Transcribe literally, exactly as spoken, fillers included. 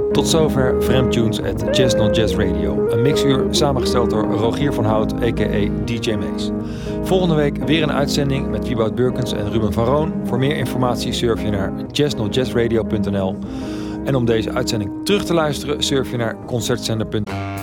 Tot zover Fremtunes at Jazz Not Jazz Radio. Een mixuur samengesteld door Rogier van Hout, a k a. D J Mees. Volgende week weer een uitzending met Wieboud Burkens en Ruben van Roon. Voor meer informatie surf je naar jazz not jazz radio punt n l. En om deze uitzending terug te luisteren surf je naar concertzender punt n l.